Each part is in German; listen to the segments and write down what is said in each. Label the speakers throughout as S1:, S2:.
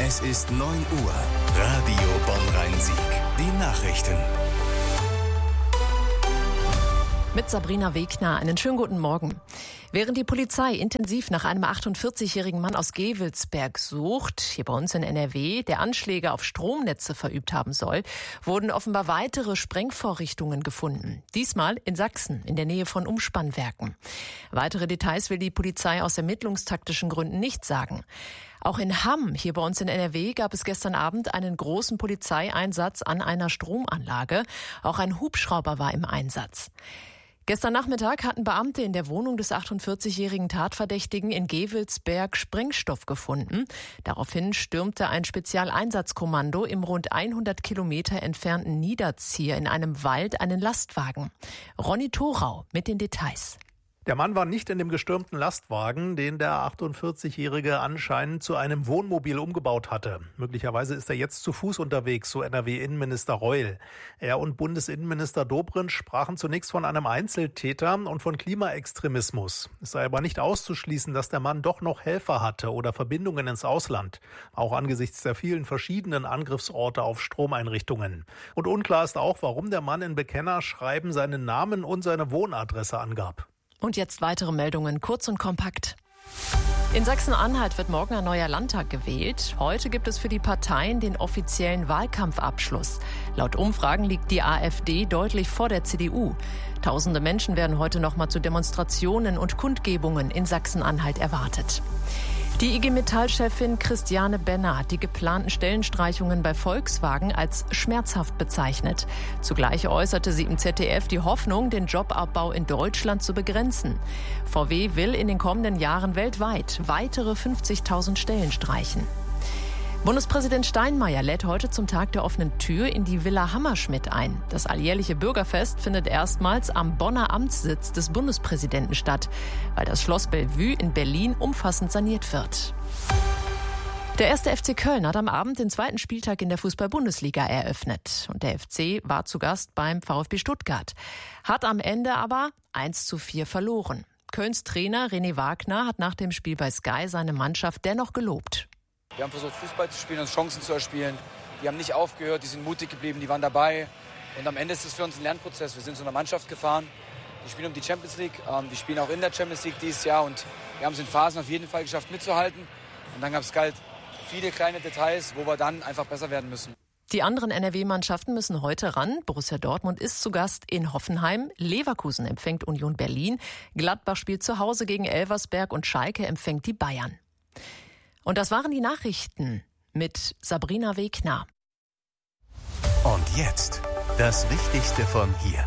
S1: Es ist 9 Uhr. Radio Bonn-Rhein-Sieg. Die Nachrichten.
S2: Mit Sabrina Wegner. Einen schönen guten Morgen. Während die Polizei intensiv nach einem 48-jährigen Mann aus Gevelsberg sucht, hier bei uns in NRW, der Anschläge auf Stromnetze verübt haben soll, wurden offenbar weitere Sprengvorrichtungen gefunden. Diesmal in Sachsen, in der Nähe von Umspannwerken. Weitere Details will die Polizei aus ermittlungstaktischen Gründen nicht sagen. Auch in Hamm, hier bei uns in NRW, gab es gestern Abend einen großen Polizeieinsatz an einer Stromanlage. Auch ein Hubschrauber war im Einsatz. Gestern Nachmittag hatten Beamte in der Wohnung des 48-jährigen Tatverdächtigen in Gevelsberg Sprengstoff gefunden. Daraufhin stürmte ein Spezialeinsatzkommando im rund 100 Kilometer entfernten Niederzier in einem Wald einen Lastwagen. Ronny Thorau mit den Details.
S3: Der Mann war nicht in dem gestürmten Lastwagen, den der 48-Jährige anscheinend zu einem Wohnmobil umgebaut hatte. Möglicherweise ist er jetzt zu Fuß unterwegs, so NRW-Innenminister Reul. Er und Bundesinnenminister Dobrindt sprachen zunächst von einem Einzeltäter und von Klimaextremismus. Es sei aber nicht auszuschließen, dass der Mann doch noch Helfer hatte oder Verbindungen ins Ausland. Auch angesichts der vielen verschiedenen Angriffsorte auf Stromeinrichtungen. Und unklar ist auch, warum der Mann in Bekennerschreiben seinen Namen und seine Wohnadresse angab.
S2: Und jetzt weitere Meldungen, kurz und kompakt. In Sachsen-Anhalt wird morgen ein neuer Landtag gewählt. Heute gibt es für die Parteien den offiziellen Wahlkampfabschluss. Laut Umfragen liegt die AfD deutlich vor der CDU. Tausende Menschen werden heute noch mal zu Demonstrationen und Kundgebungen in Sachsen-Anhalt erwartet. Die IG Metall-Chefin Christiane Benner hat die geplanten Stellenstreichungen bei Volkswagen als schmerzhaft bezeichnet. Zugleich äußerte sie im ZDF die Hoffnung, den Jobabbau in Deutschland zu begrenzen. VW will in den kommenden Jahren weltweit weitere 50.000 Stellen streichen. Bundespräsident Steinmeier lädt heute zum Tag der offenen Tür in die Villa Hammerschmidt ein. Das alljährliche Bürgerfest findet erstmals am Bonner Amtssitz des Bundespräsidenten statt, weil das Schloss Bellevue in Berlin umfassend saniert wird. Der 1. FC Köln hat am Abend den zweiten Spieltag in der Fußball-Bundesliga eröffnet. Und der FC war zu Gast beim VfB Stuttgart. Hat am Ende aber 1:4 verloren. Kölns Trainer René Wagner hat nach dem Spiel bei Sky seine Mannschaft dennoch gelobt.
S4: Wir haben versucht, Fußball zu spielen, uns Chancen zu erspielen. Die haben nicht aufgehört, die sind mutig geblieben, die waren dabei. Und am Ende ist es für uns ein Lernprozess. Wir sind zu einer Mannschaft gefahren, die spielen um die Champions League. Die spielen auch in der Champions League dieses Jahr. Und wir haben es in Phasen auf jeden Fall geschafft, mitzuhalten. Und dann gab es viele kleine Details, wo wir dann einfach besser werden müssen.
S2: Die anderen NRW-Mannschaften müssen heute ran. Borussia Dortmund ist zu Gast in Hoffenheim. Leverkusen empfängt Union Berlin. Gladbach spielt zu Hause gegen Elversberg und Schalke empfängt die Bayern. Und das waren die Nachrichten mit Sabrina Wegner.
S1: Und jetzt das Wichtigste von hier.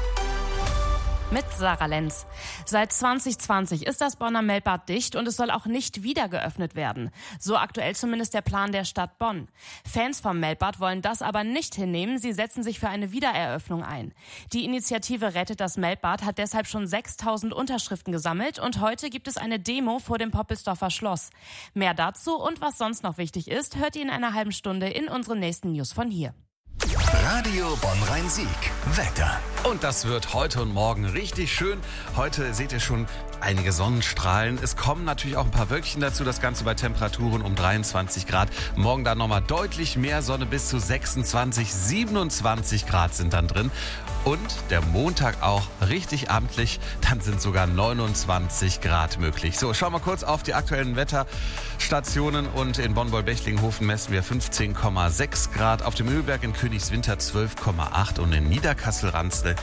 S5: Mit Sarah Lenz. Seit 2020 ist das Bonner Meltbad dicht und es soll auch nicht wieder geöffnet werden. So aktuell zumindest der Plan der Stadt Bonn. Fans vom Meltbad wollen das aber nicht hinnehmen. Sie setzen sich für eine Wiedereröffnung ein. Die Initiative Rettet das Meltbad hat deshalb schon 6.000 Unterschriften gesammelt und heute gibt es eine Demo vor dem Poppelsdorfer Schloss. Mehr dazu und was sonst noch wichtig ist, hört ihr in einer halben Stunde in unseren nächsten News von hier.
S1: Radio Bonn-Rhein-Sieg. Wetter.
S6: Und das wird heute und morgen richtig schön. Heute seht ihr schon einige Sonnenstrahlen. Es kommen natürlich auch ein paar Wölkchen dazu. Das Ganze bei Temperaturen um 23 Grad. Morgen dann nochmal deutlich mehr Sonne, bis zu 26, 27 Grad sind dann drin. Und der Montag auch richtig amtlich. Dann sind sogar 29 Grad möglich. So, schauen wir kurz auf die aktuellen Wetterstationen. Und in Bonn-Wolbechlinghofen messen wir 15,6 Grad. Auf dem Mühlberg in Königswinter 12,8 und in Niederkassel-Ransdel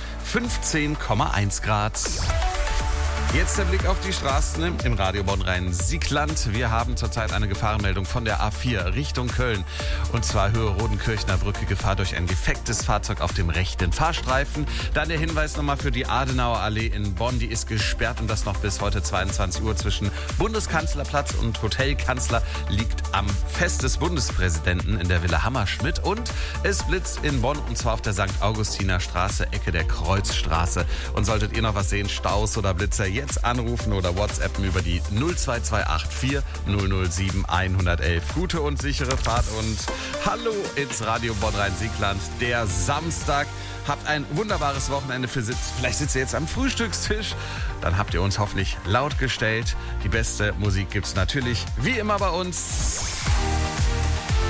S6: 15,1 Grad. Jetzt der Blick auf die Straßen im Radio Bonn-Rhein-Siegland. Wir haben zurzeit eine Gefahrenmeldung von der A4 Richtung Köln. Und zwar Höhe Rodenkirchner Brücke, Gefahr durch ein defektes Fahrzeug auf dem rechten Fahrstreifen. Dann der Hinweis nochmal für die Adenauer Allee in Bonn. Die ist gesperrt und das noch bis heute 22 Uhr zwischen Bundeskanzlerplatz und Hotelkanzler. Liegt am Fest des Bundespräsidenten in der Villa Hammerschmidt. Und es blitzt in Bonn und zwar auf der St. Augustiner Straße, Ecke der Kreuzstraße. Und solltet ihr noch was sehen, Staus oder Blitzer, jetzt anrufen oder WhatsAppen über die 02284 007 111. Gute und sichere Fahrt und hallo ins Radio Bonn-Rhein-Siegland. Der Samstag. Habt ein wunderbares Wochenende Vielleicht sitzt ihr jetzt am Frühstückstisch. Dann habt ihr uns hoffentlich laut gestellt. Die beste Musik gibt's natürlich wie immer bei uns.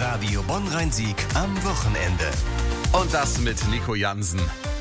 S1: Radio Bonn-Rhein-Sieg am Wochenende.
S6: Und das mit Nico Jansen.